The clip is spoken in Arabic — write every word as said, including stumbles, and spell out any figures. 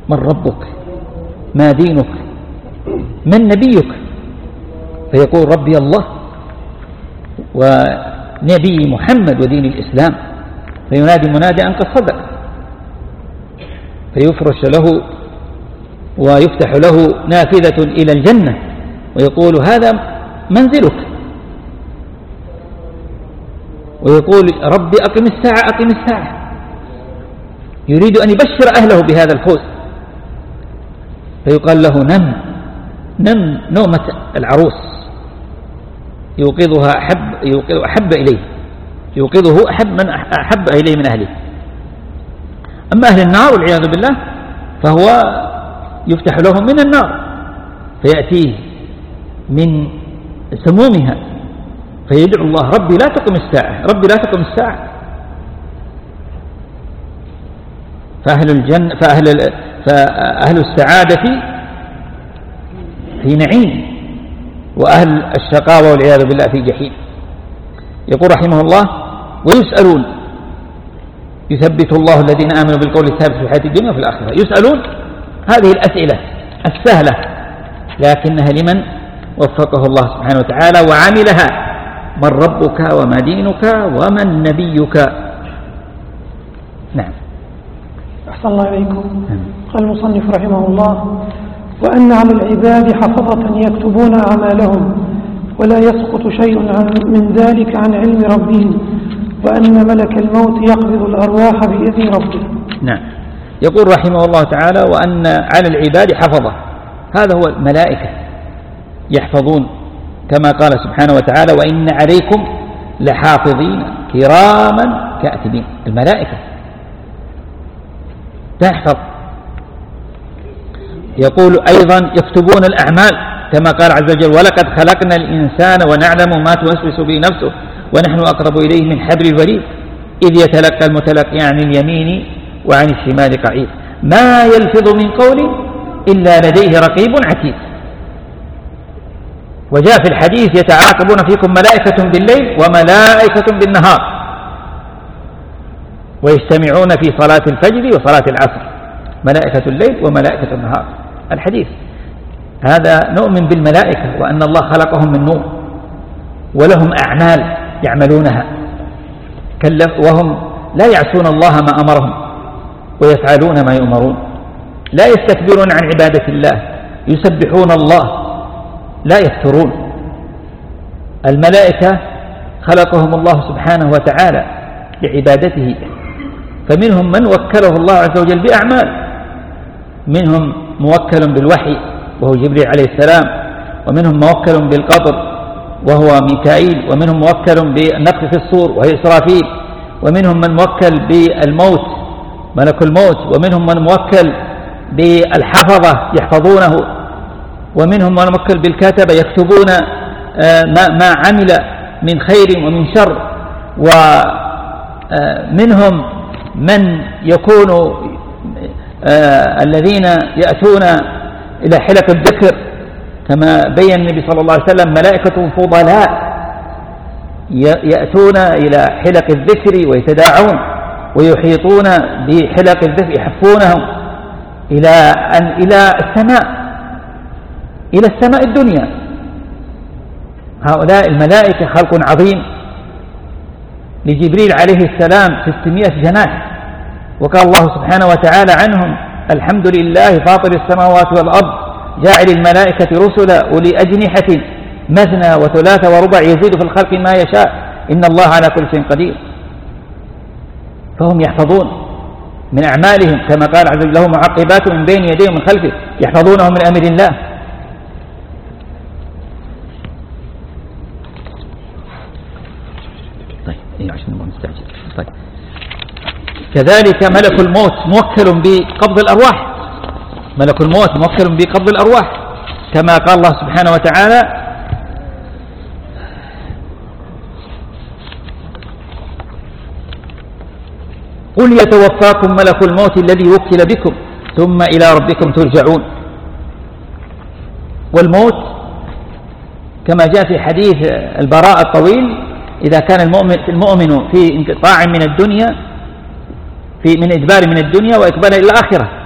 من ربك؟ ما دينك؟ من نبيك؟ فيقول ربي الله ونبي محمد ودين الإسلام. فينادي منادي أن قد صدق، فيفرش له ويفتح له نافذة إلى الجنة ويقول هذا منزلك، ويقول ربي أقم الساعة أقم الساعة، يريد أن يبشر أهله بهذا الفوز. فيقال له نم نم نومة العروس، يوقظها أحب يوقظ أحب إليه يوقظه أحب من أحب إليه من أهله. أما أهل النار والعياذ بالله فهو يفتح لهم من النار فيأتيه من سمومها فيدعو الله ربي لا تقم الساعة ربي لا تقم الساعة. فأهل الجنة فأهل, فأهل السعادة في نعيم، وأهل الشقاوة والعياذ بالله في جحيم. يقول رحمه الله ويسألون، يثبت الله الذين آمنوا بالقول الثابت في الحياة الدنيا وفي الآخرة. يسألون هذه الأسئلة السهلة لكنها لمن وفقه الله سبحانه وتعالى وعملها. من ربك وما دينك ومن نبيك؟ نعم. أحسن الله إليكم. قال المصنف رحمه الله وأن على العباد حفظة يكتبون أعمالهم ولا يسقط شيء من ذلك عن علم ربهم، وأن ملك الموت يقبض الأرواح بإذن ربه. نعم. يقول رحمه الله تعالى وأن على العباد حفظة، هذا هو الملائكة يحفظون كما قال سبحانه وتعالى وإن عليكم لحافظين كراما كاتبين. الملائكة تحفظ. يقول أيضا يكتبون الأعمال كما قال عز وجل ولقد خلقنا الإنسان ونعلم ما توسوس به نفسه ونحن أقرب إليه من حبل الوريد إذ يتلقى المتلقي عن اليمين وعن الشمال قعيد ما يلفظ من قول إلا لديه رقيب عتيد. وجاء في الحديث يتعاقبون فيكم ملائكة بالليل وملائكة بالنهار ويجتمعون في صلاة الفجر وصلاة العصر، ملائكة الليل وملائكة النهار. الحديث هذا نؤمن بالملائكة وأن الله خلقهم من نور ولهم أعمال يعملونها وهم لا يعصون الله ما أمرهم ويفعلون ما يؤمرون، لا يستكبرون عن عبادة الله، يسبحون الله لا يفترون. الملائكة خلقهم الله سبحانه وتعالى لعبادته، فمنهم من وكله الله عز وجل بأعمال، منهم موكل بالوحي وهو جبريل عليه السلام، ومنهم موكل بالقبض وهو ميكائيل، ومنهم موكل بالنفخ في الصور وهي إسرافيل، ومنهم من موكل بالموت ملك الموت، ومنهم من موكل بالحفظة يحفظونه، ومنهم من موكل بالكتبة يكتبون ما عمل من خير ومن شر، ومنهم من يكون الذين يأتون إلى حلق الذكر كما بين النبي صلى الله عليه وسلم ملائكة فضلاء يأتون إلى حلق الذكر ويتداعون ويحيطون بحلق الذكر يحفونهم إلى أن إلى السماء إلى السماء الدنيا. هؤلاء الملائكة خلق عظيم. لجبريل عليه السلام ستمائة جناح، وقال الله سبحانه وتعالى عنهم الحمد لله فاطر السماوات والأرض جاعل الملائكة رسلا أولي أجنحة مثنى وثلاث وربع يزيد في الخلق ما يشاء إن الله على كل شيء قدير. فهم يحفظون من أعمالهم كما قال عز وجل له معقبات من بين يديه ومن خلفه يحفظونه من أمر الله. طيب إيه عشان نبغى نستعجل. طيب كذلك ملك الموت موكل بقبض الأرواح، ملك الموت موكل بقبض الأرواح كما قال الله سبحانه وتعالى قل يتوفاكم ملك الموت الذي وكل بكم ثم إلى ربكم ترجعون. والموت كما جاء في حديث البراء الطويل إذا كان المؤمن, المؤمن في انقطاع من الدنيا في من إدبار من الدنيا وإقبال إلى الآخرة